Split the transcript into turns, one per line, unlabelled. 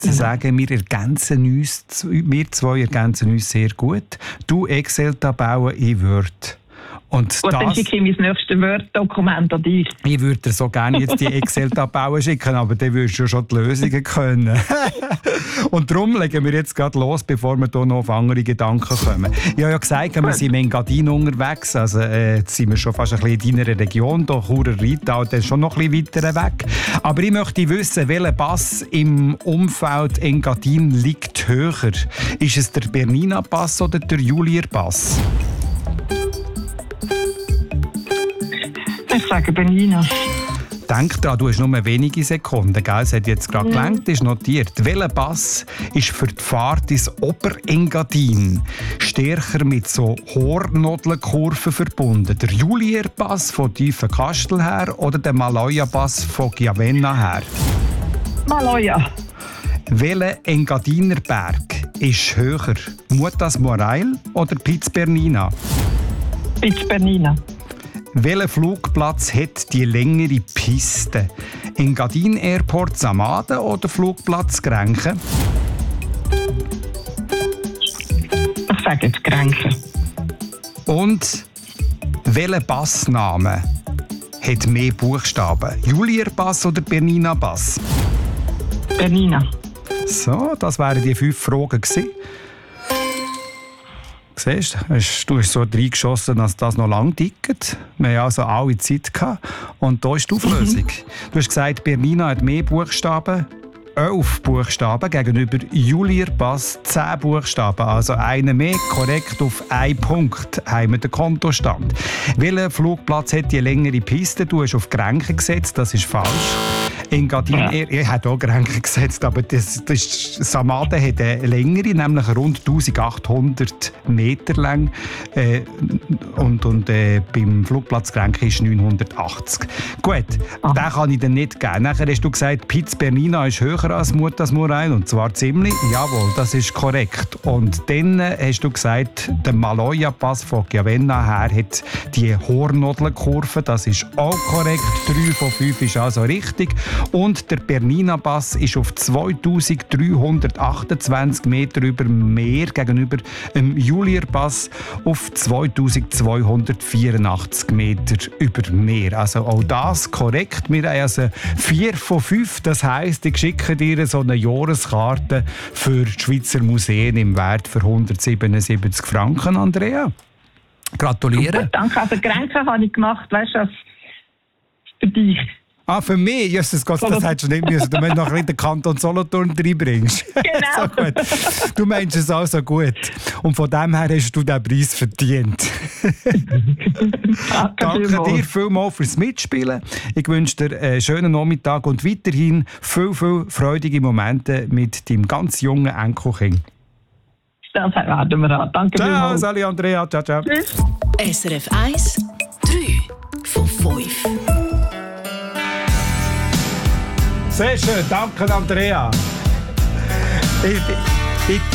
sagen, wir zwei ergänzen uns sehr gut. Du Excel-Tabellen, ich Word. Und
gut, dann schicke ich mein nächstes Word-Dokument an dich.
Ich würde dir so gerne jetzt die Excel-Tabellen schicken, aber dann würdest du schon die Lösungen können. Und darum legen wir jetzt gerade los, bevor wir hier noch auf andere Gedanken kommen. Ich habe ja gesagt, wir sind im Engadin unterwegs. Also, jetzt sind wir schon fast ein bisschen in deiner Region, hier Churer Rheintal, dann schon noch ein bisschen weiter weg. Aber ich möchte wissen, welcher Pass im Umfeld Engadin liegt höher? Ist es der Bernina Pass oder der Julier Pass?
Ich sage Bernina.
Denk dran, du hast nur wenige Sekunden, gell? Es hat jetzt gerade gelangt, ist notiert. Welcher Pass ist für die Fahrt ins Oberengadin stärker mit so Hornnadelkurven verbunden? Der Julier-Pass von Tiefenkastel her oder der Maloja-Pass von Chiavenna her?
Maloja.
Welcher Engadiner Berg ist höher? Mutas Morail oder Piz Bernina?
Piz Bernina.
Welcher Flugplatz hat die längere Piste? Engadin Airport Samaden oder Flugplatz Grenchen?
Ich sage jetzt Grenchen.
Und welcher Passname hat mehr Buchstaben? Julier Pass oder Bernina Pass?
Bernina.
So, das wären die 5 Fragen gewesen. Siehst du, hast so reingeschossen, dass das noch lang tickt. Wir hatten also alle Zeit gehabt. Und da ist die Auflösung. Du hast gesagt, Bernina hat mehr Buchstaben. 11 Buchstaben gegenüber Julier Pass 10 Buchstaben. Also einen mehr, korrekt auf 1 Punkt haben wir den Kontostand. Welcher Flugplatz hat die längere Piste? Du hast auf Grenchen gesetzt, das ist falsch. Engadin, ich habe auch Grenchen gesetzt, aber Samaden hat eine längere, nämlich rund 1800 Meter lang. Und beim Flugplatz Grenchen ist 980. Gut, den kann ich dir nicht geben. Nachher hast du gesagt, Piz Bernina ist höher als Mutas Morail, und zwar ziemlich. Jawohl, das ist korrekt. Und dann hast du gesagt, der Maloja-Pass von Chiavenna her hat die Hornnadelkurve. Das ist auch korrekt. 3 von 5 ist also richtig. Und der Bernina-Pass ist auf 2328 Meter über Meer gegenüber dem Julier-Pass auf 2284 Meter über Meer. Also auch das korrekt. Wir haben also 4 von 5. Das heisst, ich schicke dir so eine Jahreskarte für die Schweizer Museen im Wert für 177 Franken, Andrea. Gratuliere.
Super, danke. Also Grenchen habe ich gemacht, weißt du, für dich.
Ah, für mich? Jesus Gott, das hättest du nicht müssen. Du meinst noch ein bisschen den Kanton Solothurn reinbringst.
Genau.
So gut. Du meinst es auch so gut. Und von dem her hast du diesen Preis verdient. Danke dir vielmals fürs Mitspielen. Ich wünsche dir einen schönen Nachmittag und weiterhin viel freudige Momente mit deinem ganz jungen Enkelkind.
Das erwarten wir an. Danke
ciao,
vielmals.
Sali Andrea. Ciao, ciao.
Tschüss.
SRF 1, 3 von 5.
Sehr schön, danke Andrea.